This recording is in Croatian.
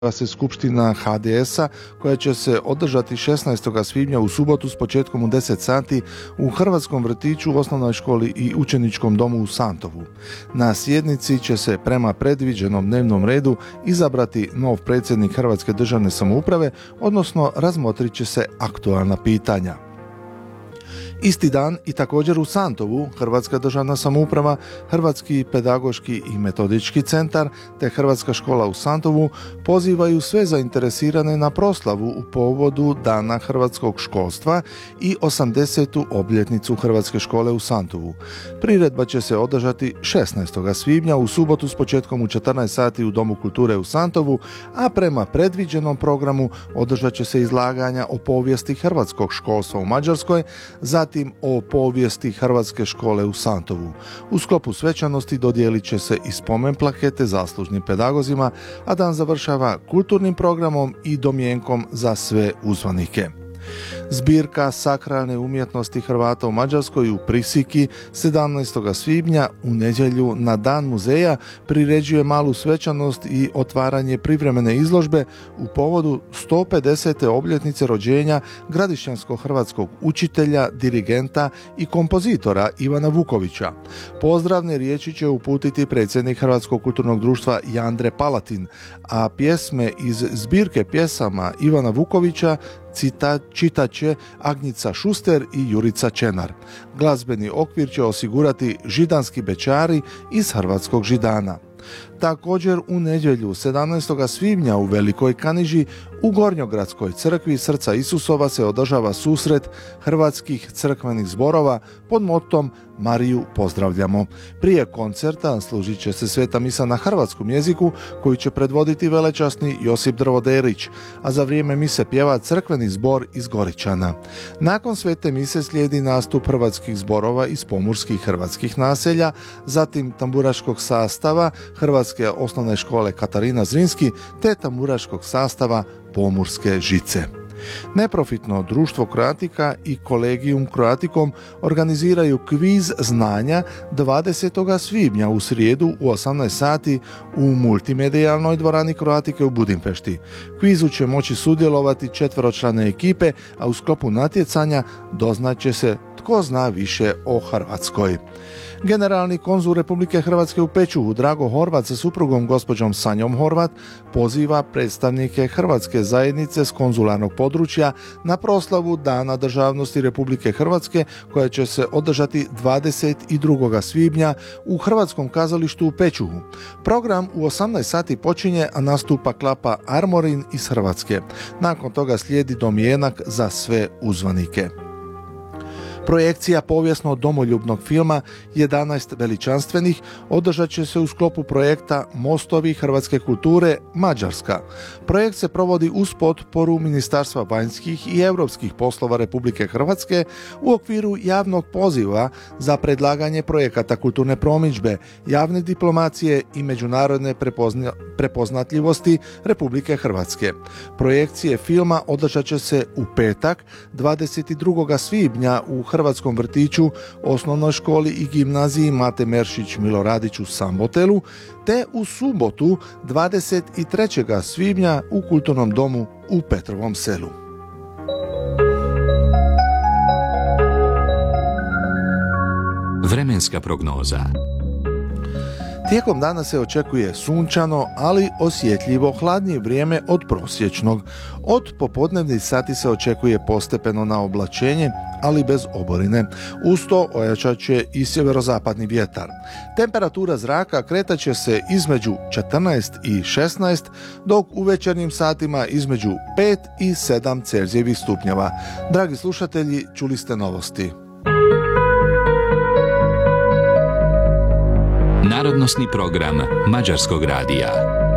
se skupština HDS-a koja će se održati 16. svibnja u subotu s početkom u 10 sati u Hrvatskom vrtiću, osnovnoj školi i učeničkom domu u Santovu. Na sjednici će se prema predviđenom dnevnom redu izabrati nov predsjednik Hrvatske državne samouprave, odnosno razmotrit će se aktualna pitanja. Isti dan i također u Santovu Hrvatska državna samouprava, Hrvatski pedagoški i metodički centar te Hrvatska škola u Santovu pozivaju sve zainteresirane na proslavu u povodu Dana hrvatskog školstva i 80. obljetnicu Hrvatske škole u Santovu. Priredba će se održati 16. svibnja u subotu s početkom u 14 sati u Domu kulture u Santovu, a prema predviđenom programu održat će se izlaganja o povijesti hrvatskog školstva u Mađarskoj, zatim o povijesti Hrvatske škole u Santovu. U sklopu svečanosti dodijelit će se i spomen plakete zaslužnim pedagozima, a dan završava kulturnim programom i domjenkom za sve uzvanike. Zbirka sakralne umjetnosti Hrvata u Mađarskoj u Prisiki 17. svibnja u nedjelju na Dan muzeja priređuje malu svečanost i otvaranje privremene izložbe u povodu 150. obljetnice rođenja gradišćansko-hrvatskog učitelja, dirigenta i kompozitora Ivana Vukovića. Pozdravne riječi će uputiti predsjednik Hrvatskog kulturnog društva Jandre Palatin, a pjesme iz zbirke pjesama Ivana Vukovića čitat će Agnica Šuster i Jurica Čenar. Glazbeni okvir će osigurati židanski bečari iz Hrvatskog židana. Također u nedjelju 17. svibnja u Velikoj Kaniži u Gornjogradskoj crkvi Srca Isusova se održava susret hrvatskih crkvenih zborova pod motom Mariju pozdravljamo. Prije koncerta služit će se sveta misa na hrvatskom jeziku koju će predvoditi velečasni Josip Drvoderić, a za vrijeme mise pjeva crkveni zbor iz Goričana. Nakon svete mise slijedi nastup hrvatskih zborova iz pomorskih hrvatskih naselja, zatim tamburaškog sastava Hrvatske osnovne škole Katarina Zrinski te tamburaškog sastava Pomorske žice. Neprofitno društvo Croatica i Collegium Croaticum organiziraju kviz znanja 20. svibnja u srijedu u 18 sati u multimedijalnoj dvorani Croatike u Budimpešti. Kvizu će moći sudjelovati 4-člane ekipe, a u sklopu natjecanja doznaće se tko zna više o Hrvatskoj. Generalni konzul Republike Hrvatske u Pečuhu Drago Horvat sa suprugom gospođom Sanjom Horvat poziva predstavnike Hrvatske zajednice s konzularnog područja na proslavu Dana državnosti Republike Hrvatske koja će se održati 22. svibnja u Hrvatskom kazalištu u Pečuhu. Program u 18 sati počinje, a nastupa klapa Armorin iz Hrvatske. Nakon toga slijedi domjenak za sve uzvanike. Projekcija povijesno-domoljubnog filma 11 veličanstvenih održat će se u sklopu projekta Mostovi hrvatske kulture Mađarska. Projekt se provodi uz potporu Ministarstva vanjskih i europskih poslova Republike Hrvatske u okviru javnog poziva za predlaganje projekata kulturne promidžbe, javne diplomacije i međunarodne prepoznatljivosti Republike Hrvatske. Projekcije filma održat će se u petak 22. svibnja u Hrvatskom vrtiću, osnovnoj školi i gimnaziji Mate Meršić Miloradić u Sambotelu, te u subotu 23. svibnja u Kulturnom domu u Petrovom Selu. Vremenska prognoza. Tijekom dana se očekuje sunčano, ali osjetljivo hladnije vrijeme od prosječnog. Od popodnevnih sati se očekuje postepeno na oblačenje, ali bez oborine. Uz to ojačat će i sjeverozapadni vjetar. Temperatura zraka kretat će se između 14 i 16, dok u večernjim satima između 5 i 7 Celzijevih stupnjeva. Dragi slušatelji, čuli ste novosti. Narodnosni program Mađarskog radija.